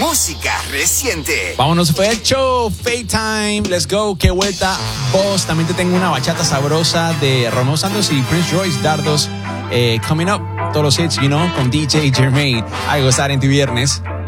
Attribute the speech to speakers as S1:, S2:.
S1: música reciente.
S2: Vámonos, Fecho, Fake Time, let's go, qué vuelta, voz. También te tengo una bachata sabrosa de Romeo Santos y Prince Royce, Dardos, coming up, todos los hits, con DJ Jermaine. A gozar en tu viernes.